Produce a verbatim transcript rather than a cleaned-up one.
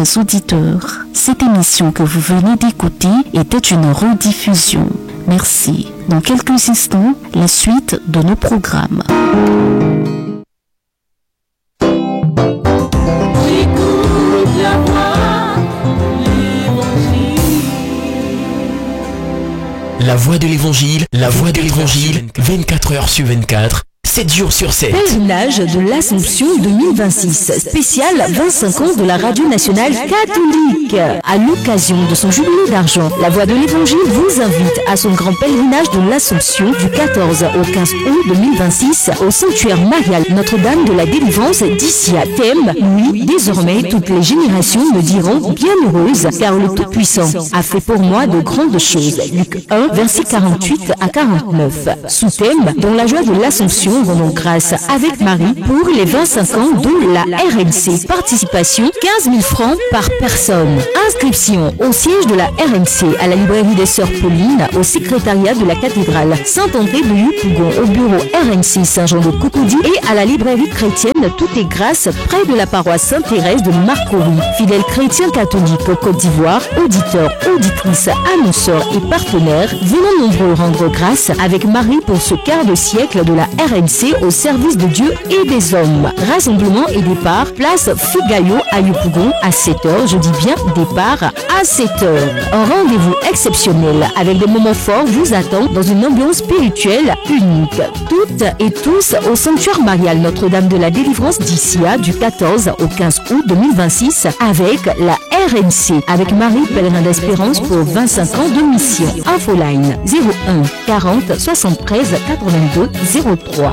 chers auditeurs, cette émission que vous venez d'écouter était une rediffusion. Merci. Dans quelques instants, la suite de nos programmes. La voix de l'évangile, la voix de l'évangile, vingt-quatre heures sur vingt-quatre, sept jours sur sept. Pèlerinage de l'Assomption deux mille vingt-six, spécial vingt-cinq ans de la radio nationale catholique. À l'occasion de son jubilé d'argent, la voix de l'évangile vous invite à son grand pèlerinage de l'Assomption du quatorze au quinze août deux mille vingt-six au sanctuaire marial Notre-Dame de la Délivrance d'Issia. Thème, oui, désormais toutes les générations me diront bienheureuse car le Tout-Puissant a fait pour moi de grandes choses. Luc un, versets quarante-huit à quarante-neuf. Sous-thème, dans la joie de l'Assomption, rendons grâce avec Marie pour les vingt-cinq ans de la R N C. Participation quinze mille francs par personne. Inscription au siège de la R N C, à la librairie des Sœurs Paulines, au secrétariat de la cathédrale Saint-André de Yopougon, au bureau R N C Saint-Jean de Cocody et à la librairie chrétienne Tout est grâce près de la paroisse Sainte-Thérèse de Marcory. Fidèles chrétiens catholiques au Côte d'Ivoire, auditeurs, auditrices, annonceurs et partenaires, venons nombreux rendre grâce avec Marie pour ce quart de siècle de la R N C au service de Dieu et des hommes. Rassemblement et départ, place Figayo à Yopougon à sept heures, je dis bien départ à sept heures. Un rendez-vous exceptionnel avec des moments forts vous attend dans une ambiance spirituelle unique. Toutes et tous au sanctuaire marial Notre-Dame de la Délivrance d'Issia du quatorze au quinze août deux mille vingt-six avec la R N C, avec Marie Pèlerin d'Espérance pour vingt-cinq ans de mission. Infoline zéro un quarante soixante-treize quatre-vingt-deux zéro trois.